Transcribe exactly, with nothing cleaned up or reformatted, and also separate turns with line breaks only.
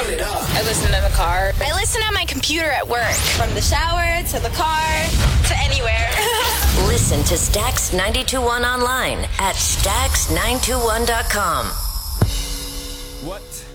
Turn it up.
I listen in the car.
I listen on my computer at work. From the shower to the car to anywhere.
Listen to Stax ninety-two point one online at stax nine two one dot com.
What?